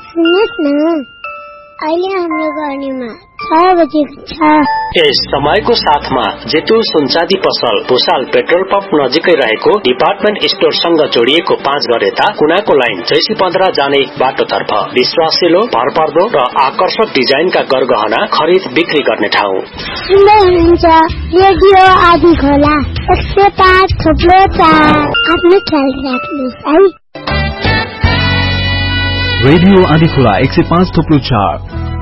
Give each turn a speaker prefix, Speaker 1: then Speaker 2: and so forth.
Speaker 1: सुन्नुहोस् न, अहिले हाम्रो गर्नेमा 6 बजेको छ।
Speaker 2: यस समयको साथमा जेतु सुनचाँदी पसल भुसाल पेट्रोल पम्प नजिकै रहेको डिपार्टमेन्ट स्टोरसँग जोडिएको 5 घर यता कुनाको लाइन जैसी 15 जाने बाटोतर्फ विश्वासिलो, भरपर्दो र आकर्षक डिजाइनका गरगहना खरिद बिक्री गर्ने ठाउँ।
Speaker 1: सुन्दै हुनुहुन्छ रेडियो आदि खोला 105.4। आफ्नो ख्याल राख्नुहोस् है।
Speaker 3: रेडियो आदि खोला 105.4